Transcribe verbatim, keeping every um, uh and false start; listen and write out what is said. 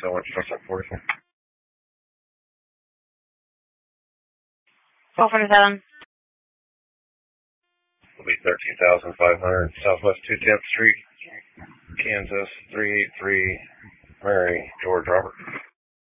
so much. Starts at forty-four. twelve forty-seven. Will be thirteen thousand five hundred. Southwest two tenth Street, Kansas three eight three. Mary, George, Robert.